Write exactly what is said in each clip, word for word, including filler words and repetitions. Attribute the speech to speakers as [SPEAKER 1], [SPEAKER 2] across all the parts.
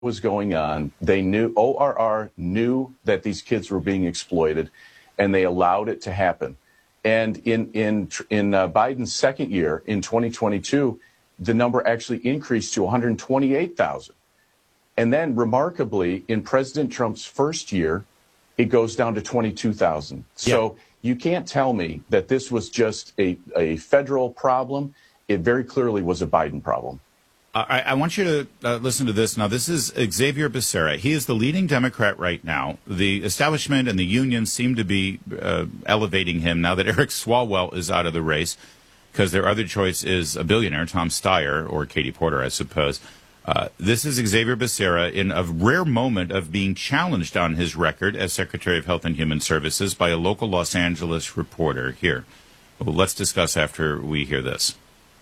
[SPEAKER 1] was going on. They knew, O R R knew that these kids were being exploited, and they allowed it to happen. And in in in uh, Biden's second year, in twenty twenty-two, the number actually increased to one hundred twenty-eight thousand. And then, remarkably, in President Trump's first year, it goes down to twenty-two thousand. So yeah. You can't tell me that this was just a, a federal problem. It very clearly was a Biden problem.
[SPEAKER 2] I, I want you to uh, listen to this. Now, this is Xavier Becerra. He is the leading Democrat right now. The establishment and the unions seem to be uh, elevating him now that Eric Swalwell is out of the race, because their other choice is a billionaire, Tom Steyer, or Katie Porter, I suppose. Uh, this is Xavier Becerra in a rare moment of being challenged on his record as Secretary of Health and Human Services by a local Los Angeles reporter. Here, well, let's discuss after we hear this.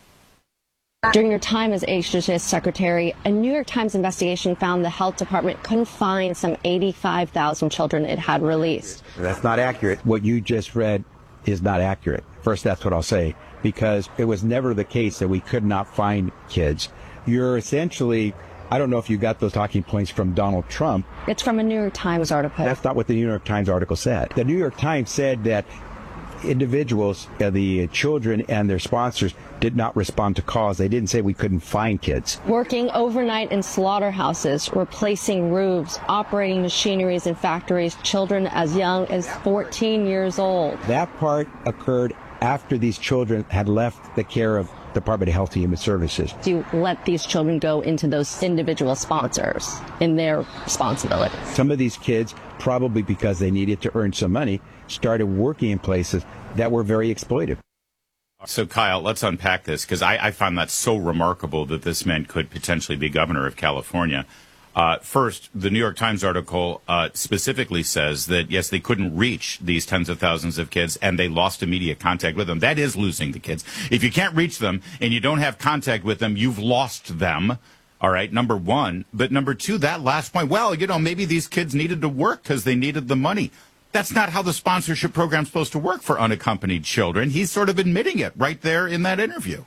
[SPEAKER 3] During your time as H H S Secretary, a New York Times investigation found the health department couldn't find some eighty-five thousand children it had released.
[SPEAKER 4] That's not accurate. What you just read is not accurate. First, that's what I'll say, because it was never the case that we could not find kids. You're essentially, I don't know if you got those talking points from Donald Trump.
[SPEAKER 3] It's from a New York Times article.
[SPEAKER 4] That's not what the New York Times article said. The New York Times said that individuals, uh, the children and their sponsors, did not respond to calls. They didn't say we couldn't find kids.
[SPEAKER 3] Working overnight in slaughterhouses, replacing roofs, operating machineries in factories, children as young as fourteen years old.
[SPEAKER 4] That part occurred after these children had left the care of Department of Health and Human Services.
[SPEAKER 3] You let these children go into those individual sponsors in their responsibility.
[SPEAKER 4] Some of these kids, probably because they needed to earn some money, started working in places that were very exploitive.
[SPEAKER 2] So, Kyle, let's unpack this, because I, I found that so remarkable that this man could potentially be governor of California. Uh, first, the New York Times article uh, specifically says that, yes, they couldn't reach these tens of thousands of kids, and they lost immediate contact with them. That is losing the kids. If you can't reach them and you don't have contact with them, you've lost them. All right, number one. But number two, that last point, well, you know, maybe these kids needed to work because they needed the money. That's not how the sponsorship program's supposed to work for unaccompanied children. He's sort of admitting it right there in that interview.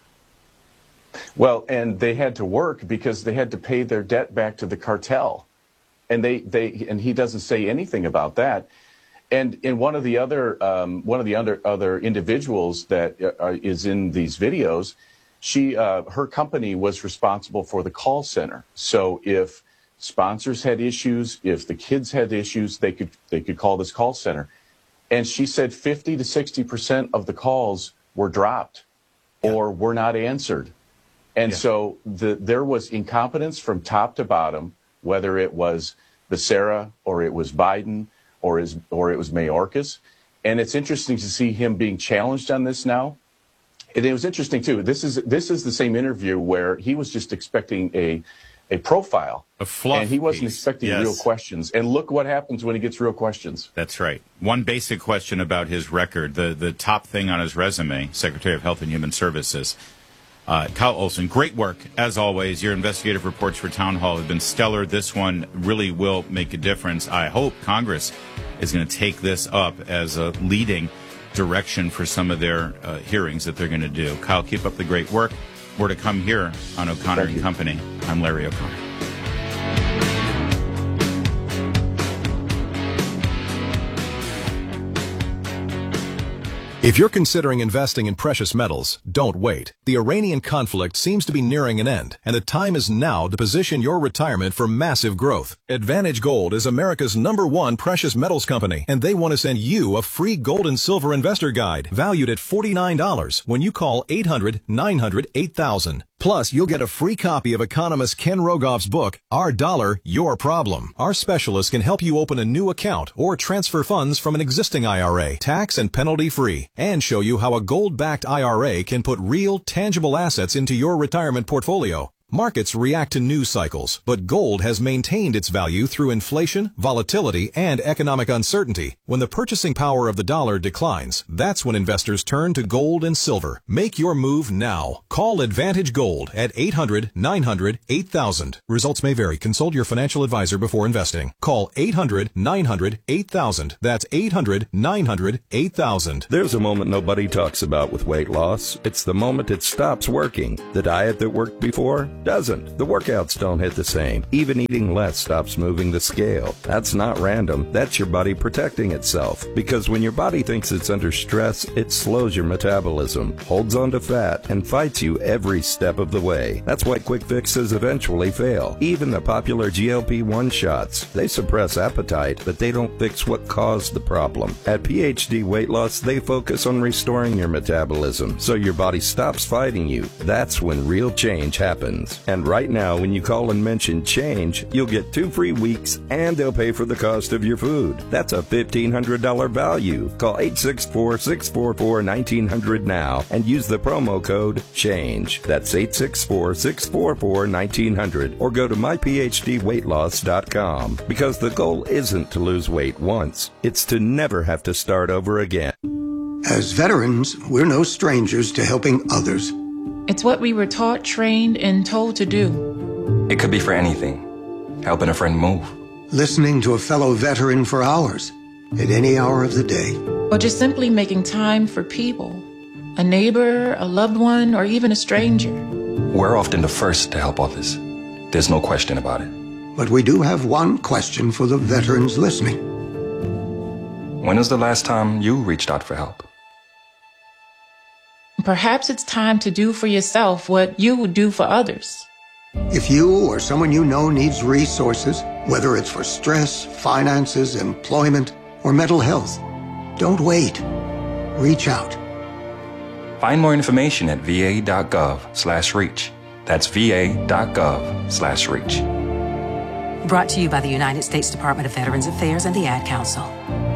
[SPEAKER 1] Well, and they had to work because they had to pay their debt back to the cartel. And they, they and he doesn't say anything about that. And in one of the other um, one of the other other individuals that uh, is in these videos, she uh, her company was responsible for the call center. So if sponsors had issues, if the kids had issues, they could they could call this call center. And she said fifty to sixty percent of the calls were dropped yeah. or were not answered. And yeah. so the, there was incompetence from top to bottom, whether it was Becerra or it was Biden or, his, or it was Mayorkas. And it's interesting to see him being challenged on this now. And it was interesting, too. This is this is the same interview where he was just expecting a a profile.
[SPEAKER 2] A fluff
[SPEAKER 1] And he wasn't
[SPEAKER 2] piece.
[SPEAKER 1] expecting
[SPEAKER 2] yes.
[SPEAKER 1] real questions. And look what happens when he gets real questions.
[SPEAKER 2] That's right. One basic question about his record, the, the top thing on his resume, Secretary of Health and Human Services. Uh, Kyle Olson, great work, as always. Your investigative reports for Town Hall have been stellar. This one really will make a difference. I hope Congress is going to take this up as a leading direction for some of their uh, hearings that they're going to do. Kyle, keep up the great work. More to come here on O'Connor and Company. I'm Larry O'Connor.
[SPEAKER 5] If you're considering investing in precious metals, don't wait. The Iranian conflict seems to be nearing an end, and the time is now to position your retirement for massive growth. Advantage Gold is America's number one precious metals company, and they want to send you a free gold and silver investor guide valued at forty-nine dollars when you call eight hundred, nine hundred, eight thousand. Plus, you'll get a free copy of economist Ken Rogoff's book, Our Dollar, Your Problem. Our specialists can help you open a new account or transfer funds from an existing I R A, tax and penalty free, and show you how a gold-backed I R A can put real, tangible assets into your retirement portfolio. Markets react to news cycles, but gold has maintained its value through inflation, volatility, and economic uncertainty. When the purchasing power of the dollar declines, that's when investors turn to gold and silver. Make your move now. Call Advantage Gold at eight hundred, nine hundred, eight thousand. Results may vary. Consult your financial advisor before investing. Call eight hundred, nine hundred, eight thousand. That's eight hundred, nine hundred, eight thousand.
[SPEAKER 6] There's a moment nobody talks about with weight loss. It's the moment it stops working. The diet that worked before, doesn't. The workouts don't hit the same. Even eating less stops moving the scale. That's not random. That's your body protecting itself. Because when your body thinks it's under stress, it slows your metabolism, holds on to fat, and fights you every step of the way. That's why quick fixes eventually fail. Even the popular G L P one shots. They suppress appetite, but they don't fix what caused the problem. At P H D Weight Loss, they focus on restoring your metabolism so your body stops fighting you. That's when real change happens. And right now, when you call and mention change, you'll get two free weeks and they'll pay for the cost of your food. That's a fifteen hundred dollars value. Call eight six four, six four four, one nine zero zero now and use the promo code CHANGE. That's eight six four, six four four, one nine zero zero or go to my p h d weight loss dot com. Because the goal isn't to lose weight once. It's to never have to start over again.
[SPEAKER 7] As veterans, we're no strangers to helping others.
[SPEAKER 8] It's what we were taught, trained, and told to do.
[SPEAKER 9] It could be for anything. Helping a friend move.
[SPEAKER 7] Listening to a fellow veteran for hours, at any hour of the day.
[SPEAKER 8] Or just simply making time for people. A neighbor, a loved one, or even a stranger.
[SPEAKER 9] We're often the first to help others. There's no question about it.
[SPEAKER 7] But we do have one question for the veterans listening.
[SPEAKER 9] When was the last time you reached out for help?
[SPEAKER 8] Perhaps it's time to do for yourself what you would do for others.
[SPEAKER 7] If you or someone you know needs resources, whether it's for stress, finances, employment, or mental health, don't wait. Reach out.
[SPEAKER 9] Find more information at va.gov slash reach. That's va.gov slash reach.
[SPEAKER 10] Brought to you by the United States Department of Veterans Affairs and the Ad Council.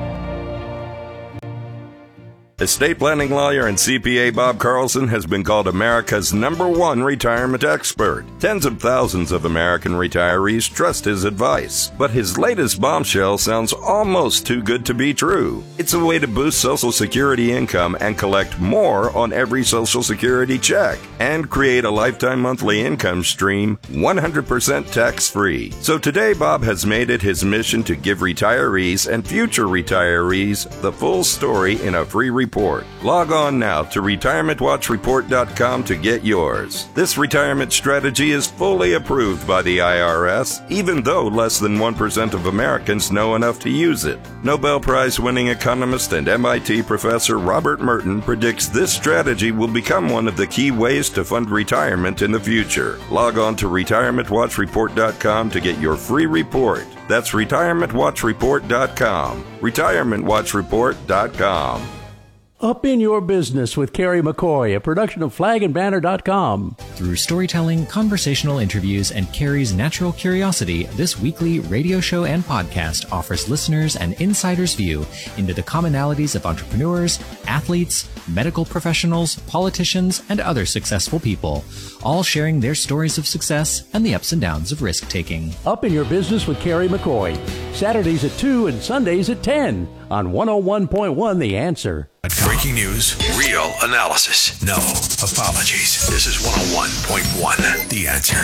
[SPEAKER 6] Estate planning lawyer and C P A Bob Carlson has been called America's number one retirement expert. Tens of thousands of American retirees trust his advice. But his latest bombshell sounds almost too good to be true. It's a way to boost Social Security income and collect more on every Social Security check and create a lifetime monthly income stream one hundred percent tax-free. So today, Bob has made it his mission to give retirees and future retirees the full story in a free report. Log on now to retirement watch report dot com to get yours. This retirement strategy is fully approved by the I R S, even though less than one percent of Americans know enough to use it. Nobel Prize-winning economist and M I T professor Robert Merton predicts this strategy will become one of the key ways to fund retirement in the future. Log on to retirement watch report dot com to get your free report. That's retirement watch report dot com. retirement watch report dot com.
[SPEAKER 11] Up in Your Business with Carrie McCoy, a production of flag and banner dot com.
[SPEAKER 12] Through storytelling, conversational interviews, and Carrie's natural curiosity, this weekly radio show and podcast offers listeners an insider's view into the commonalities of entrepreneurs, athletes, medical professionals, politicians, and other successful people, all sharing their stories of success and the ups and downs of risk-taking.
[SPEAKER 11] Up in Your Business with Carrie McCoy, Saturdays at two and Sundays at ten on one oh one point one The Answer.
[SPEAKER 13] Breaking news, real analysis, no apologies. This is one oh one point one The Answer.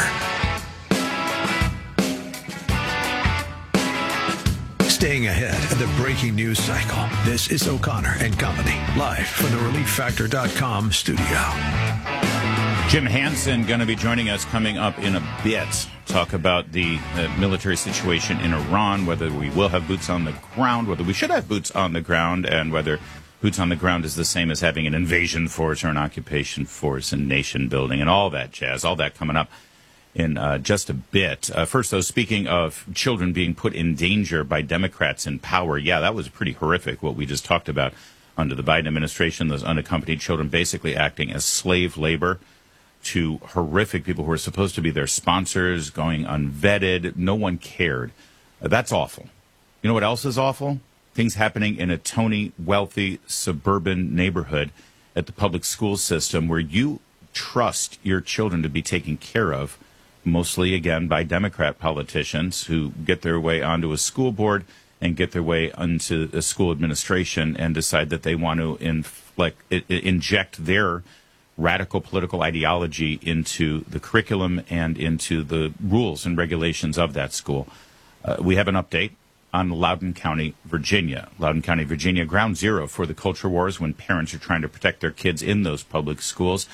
[SPEAKER 13] Staying ahead of the breaking news cycle. This is O'Connor and Company, live from the relief factor dot com studio.
[SPEAKER 2] Jim Hansen going to be joining us coming up in a bit. Talk about the uh, military situation in Iran, whether we will have boots on the ground, whether we should have boots on the ground, and whether boots on the ground is the same as having an invasion force or an occupation force and nation building and all that jazz. All that coming up in uh, just a bit. Uh, first, though, speaking of children being put in danger by Democrats in power, yeah, that was pretty horrific, what we just talked about under the Biden administration, those unaccompanied children basically acting as slave labor to horrific people who are supposed to be their sponsors, going unvetted. No one cared. Uh, that's awful. You know what else is awful? Things happening in a Tony, wealthy, suburban neighborhood at the public school system where you trust your children to be taken care of, mostly, again, by Democrat politicians who get their way onto a school board and get their way into a school administration and decide that they want to inflect, inject their radical political ideology into the curriculum and into the rules and regulations of that school. Uh, we have an update on Loudoun County, Virginia. Loudoun County, Virginia, ground zero for the culture wars when parents are trying to protect their kids in those public schools.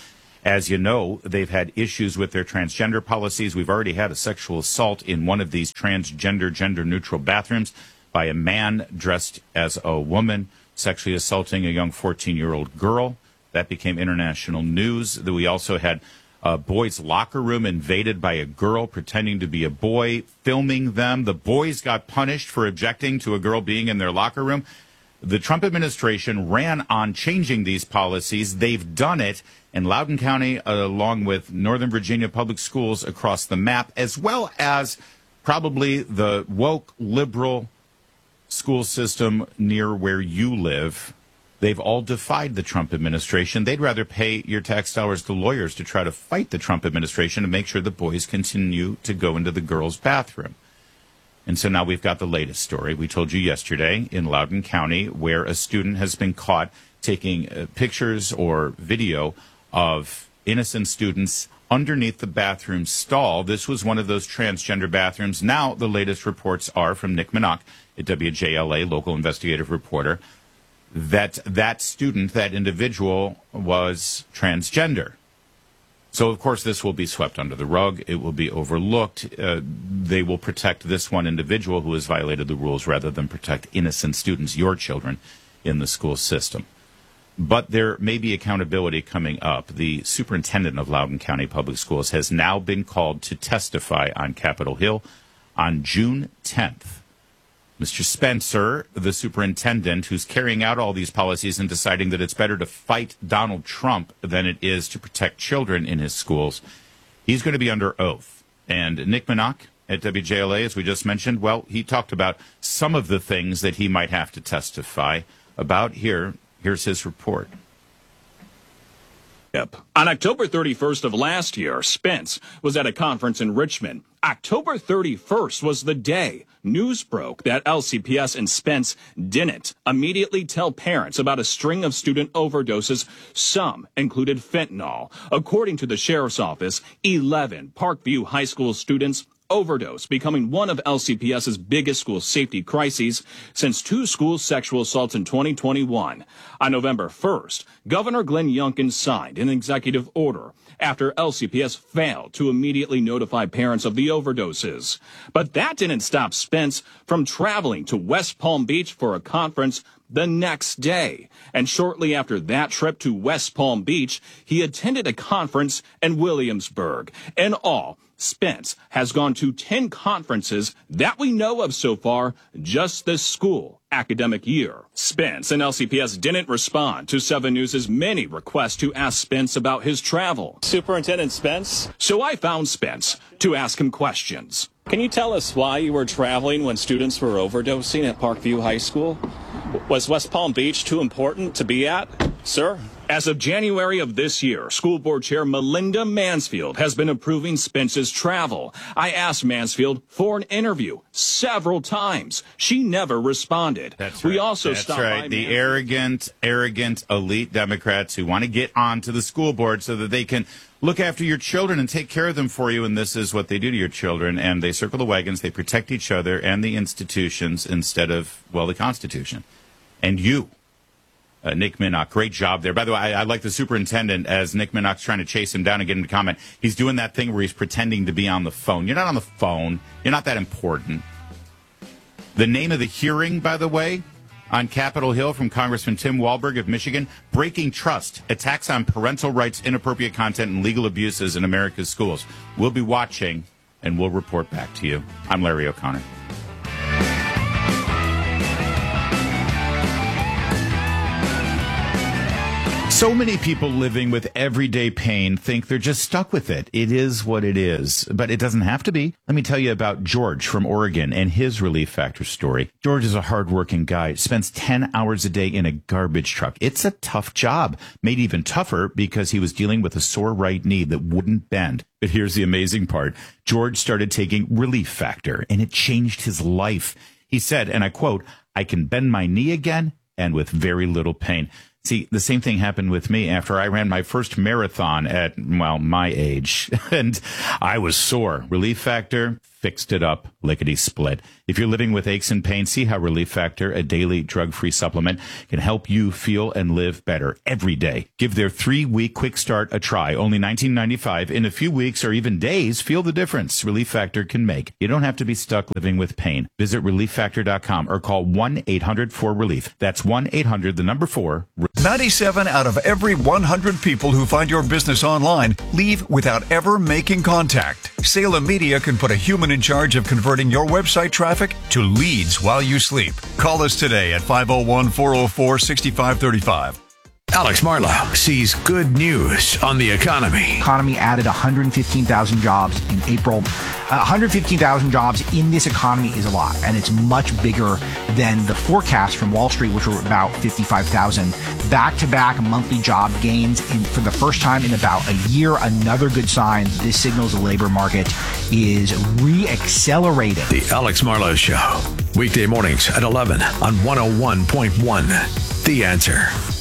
[SPEAKER 2] As you know, they've had issues with their transgender policies. We've already had a sexual assault in one of these transgender, gender-neutral bathrooms by a man dressed as a woman, sexually assaulting a young fourteen-year-old girl. That became international news. We also had a boys' locker room invaded by a girl pretending to be a boy, filming them. The boys got punished for objecting to a girl being in their locker room. The Trump administration ran on changing these policies. They've done it. And Loudoun County, uh, along with Northern Virginia public schools across the map, as well as probably the woke liberal school system near where you live, they've all defied the Trump administration. They'd rather pay your tax dollars to lawyers to try to fight the Trump administration to make sure the boys continue to go into the girls' bathroom. And so now we've got the latest story. We told you yesterday in Loudoun County where a student has been caught taking uh, pictures or video of innocent students underneath the bathroom stall. This was one of those transgender bathrooms. Now the latest reports are from Nick Minock at W J L A, local investigative reporter, that that student, that individual, was transgender. So, of course, this will be swept under the rug. It will be overlooked. Uh, they will protect this one individual who has violated the rules rather than protect innocent students, your children, in the school system. But there may be accountability coming up. The superintendent of Loudoun County Public Schools has now been called to testify on Capitol Hill on June tenth. Mister Spencer, the superintendent who's carrying out all these policies and deciding that it's better to fight Donald Trump than it is to protect children in his schools, he's going to be under oath. And Nick Minock at W J L A, as we just mentioned, well, he talked about some of the things that he might have to testify about. Here, here's his report.
[SPEAKER 14] Yep. On October thirty-first of last year, Spence was at a conference in Richmond. October thirty-first was the day news broke that L C P S and Spence didn't immediately tell parents about a string of student overdoses. Some included fentanyl. According to the sheriff's office, eleven Parkview High School students overdose, becoming one of L C P S's biggest school safety crises since two school sexual assaults in twenty twenty-one. On November first, Governor Glenn Youngkin signed an executive order after L C P S failed to immediately notify parents of the overdoses. But that didn't stop Spence from traveling to West Palm Beach for a conference the next day. And shortly after that trip to West Palm Beach, he attended a conference in Williamsburg. In all, Spence has gone to ten conferences that we know of so far just this school academic year. Spence and L C P S didn't respond to seven News' many requests to ask Spence about his travel.
[SPEAKER 15] Superintendent Spence?
[SPEAKER 14] So I found Spence to ask him questions.
[SPEAKER 15] Can you tell us why you were traveling when students were overdosing at Parkview High School? Was West Palm Beach too important to be at, sir?
[SPEAKER 14] As of January of this year, School Board Chair Melinda Mansfield has been approving Spence's travel. I asked Mansfield for an interview several times. She never responded.
[SPEAKER 2] That's
[SPEAKER 14] we
[SPEAKER 2] right.
[SPEAKER 14] also
[SPEAKER 2] That's
[SPEAKER 14] stopped
[SPEAKER 2] right.
[SPEAKER 14] by
[SPEAKER 2] The
[SPEAKER 14] Mansfield.
[SPEAKER 2] arrogant, arrogant, elite Democrats who want to get onto the school board so that they can look after your children and take care of them for you. And this is what they do to your children. And they circle the wagons. They protect each other and the institutions instead of, well, the Constitution. And you. Uh, Nick Minock, great job there. By the way, I, I like the superintendent as Nick Minock's trying to chase him down and get him to comment. He's doing that thing where he's pretending to be on the phone. You're not on the phone. You're not that important. The name of the hearing, by the way, on Capitol Hill from Congressman Tim Walberg of Michigan, Breaking Trust, Attacks on Parental Rights, Inappropriate Content, and Legal Abuses in America's Schools. We'll be watching, and we'll report back to you. I'm Larry O'Connor. So many people living with everyday pain think they're just stuck with it. It is what it is, but it doesn't have to be. Let me tell you about George from Oregon and his Relief Factor story. George is a hardworking guy, spends ten hours a day in a garbage truck. It's a tough job, made even tougher because he was dealing with a sore right knee that wouldn't bend. But here's the amazing part. George started taking Relief Factor, and it changed his life. He said, and I quote, "I can bend my knee again and with very little pain." See, the same thing happened with me after I ran my first marathon at, well, my age, and I was sore. Relief Factor fixed it up, lickety-split. If you're living with aches and pains, see how Relief Factor, a daily drug-free supplement, can help you feel and live better every day. Give their three-week quick start a try, only nineteen ninety-five. In a few weeks or even days, feel the difference Relief Factor can make. You don't have to be stuck living with pain. Visit relief factor dot com or call one eight hundred four relief. That's one eight hundred, the number four.
[SPEAKER 16] ninety-seven out of every one hundred people who find your business online leave without ever making contact. Salem Media can put a human in charge of converting your website traffic to leads while you sleep. Call us today at five oh one, four oh four, six five three five.
[SPEAKER 13] Alex Marlowe sees good news on the economy.
[SPEAKER 17] Economy added one hundred fifteen thousand jobs in April. Uh, one hundred fifteen thousand jobs in this economy is a lot, and it's much bigger than the forecast from Wall Street, which were about fifty-five thousand. Back-to-back monthly job gains in, for the first time in about a year. Another good sign. This signals the labor market is re-accelerating.
[SPEAKER 13] The Alex Marlowe Show, weekday mornings at eleven on one oh one point one. The Answer.